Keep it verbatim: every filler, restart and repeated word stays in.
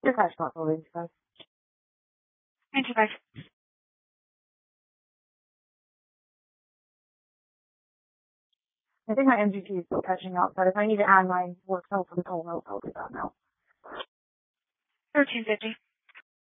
Your cash spot forward, guys. ninety-five. I think my M G T is still catching up, but if I need to add my work cell for the toll note, I'll do that now. thirteen fifty.